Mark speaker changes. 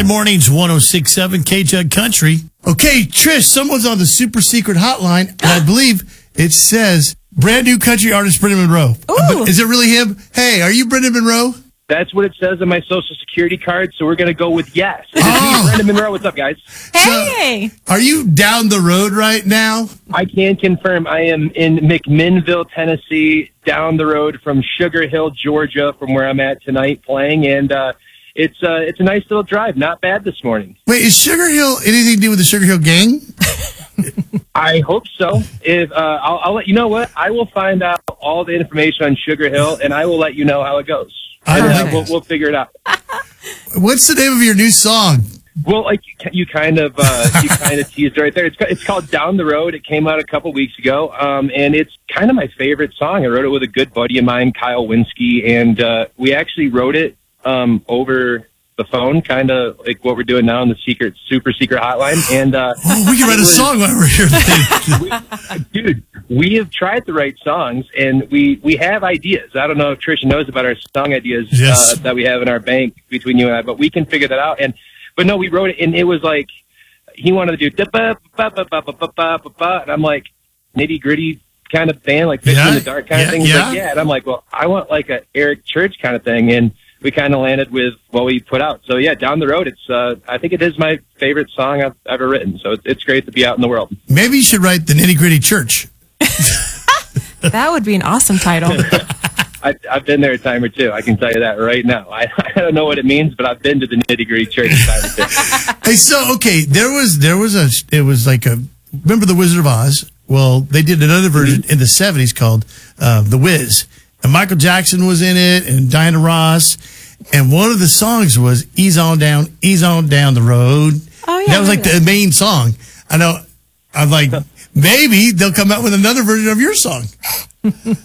Speaker 1: Saturday mornings, 106.7 KJUG Country. Okay, Trish, someone's on the super secret hotline, and I believe it says brand new country artist Brendan Monroe.
Speaker 2: Ooh.
Speaker 1: Is it really him? Hey, are you Brendan Monroe?
Speaker 3: That's what it says on my Social Security card, so we're going to go with yes. It is me, Brendan Monroe. What's up, guys?
Speaker 2: Hey!
Speaker 1: Are you down the road right now?
Speaker 3: I can confirm I am in McMinnville, Tennessee, down the road from Sugar Hill, Georgia, from where I'm at tonight playing, and it's a nice little drive. Not bad this morning.
Speaker 1: Wait, is Sugar Hill anything to do with the Sugar Hill Gang?
Speaker 3: I hope so. If I'll let you know what I will find out all the information on Sugar Hill, and I will let you know how it goes. We'll figure it out.
Speaker 1: What's the name of your new song?
Speaker 3: Well, like you kind of teased right there. It's called Down the Road. It came out a couple weeks ago, and it's kind of my favorite song. I wrote it with a good buddy of mine, Kyle Winsky, and we actually wrote it over the phone, kind of like what we're doing now in the super secret hotline. And
Speaker 1: we can write a song while we're here.
Speaker 3: Dude, we have tried to write songs, and we have ideas. I don't know if Trisha knows about our song ideas that we have in our bank between you and I, but we can figure that out. But no, we wrote it, and it was like he wanted to do and I'm like nitty gritty kind of band, like Fish in the Dark kind of thing. He's like, and I'm like, well, I want like a Eric Church kind of thing, and we kind of landed with what we put out. So yeah, Down the Road. It's I think it is my favorite song I've ever written. So it's great to be out in the world.
Speaker 1: Maybe you should write the Nitty Gritty Church.
Speaker 2: That would be an awesome title.
Speaker 3: I've been there a time or two. I can tell you that right now. I don't know what it means, but I've been to the Nitty Gritty Church a time or two.
Speaker 1: Hey, so okay, it was like remember the Wizard of Oz? Well, they did another version in the 70s called The Wiz. And Michael Jackson was in it, and Diana Ross. And one of the songs was Ease on Down the Road.
Speaker 2: Oh, yeah.
Speaker 1: That was like the main song. I know. I'm like, maybe they'll come out with another version of your song.